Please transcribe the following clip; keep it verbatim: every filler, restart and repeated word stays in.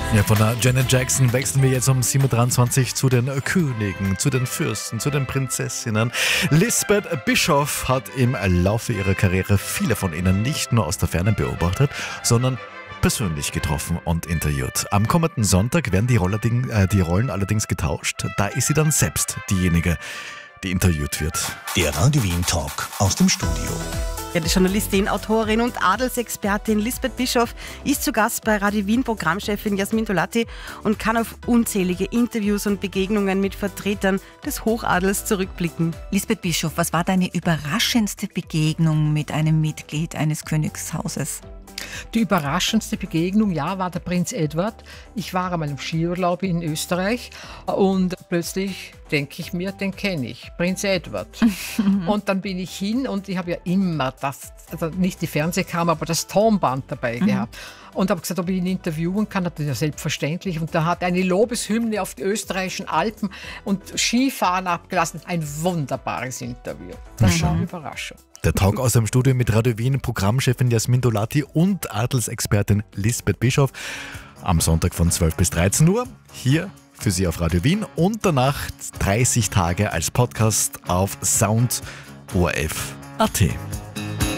Ja, von der Janet Jackson wechseln wir jetzt um sieben Uhr dreiundzwanzig zu den Königen, zu den Fürsten, zu den Prinzessinnen. Lisbeth Bischoff hat im Laufe ihrer Karriere viele von ihnen nicht nur aus der Ferne beobachtet, sondern persönlich getroffen und interviewt. Am kommenden Sonntag werden die, Rollading, äh, die Rollen allerdings getauscht. Da ist sie dann selbst diejenige, die interviewt wird. Der Radio Wien Talk aus dem Studio. Ja, die Journalistin, Autorin und Adelsexpertin Lisbeth Bischoff ist zu Gast bei Radio Wien, Programmchefin Jasmin Dolatti, und kann auf unzählige Interviews und Begegnungen mit Vertretern des Hochadels zurückblicken. Lisbeth Bischoff, was war deine überraschendste Begegnung mit einem Mitglied eines Königshauses? Die überraschendste Begegnung, ja, war der Prinz Edward. Ich war einmal im Skiurlaub in Österreich und plötzlich denke ich mir, den kenne ich, Prinz Edward. Und dann bin ich hin und ich habe ja immer das, also nicht die Fernsehkamera, aber das Tonband dabei mhm. gehabt. Und habe gesagt, ob ich ihn interviewen kann, das ist ja selbstverständlich. Und da hat er eine Lobeshymne auf die österreichischen Alpen und Skifahren abgelassen. Ein wunderbares Interview. Das war eine Überraschung. Der Talk aus dem Studio mit Radio Wien, Programmchefin Jasmin Dolatti und Adelsexpertin Lisbeth Bischoff. Am Sonntag von zwölf bis dreizehn Uhr. Hier für Sie auf Radio Wien und danach dreißig Tage als Podcast auf Sound O R F Punkt A T.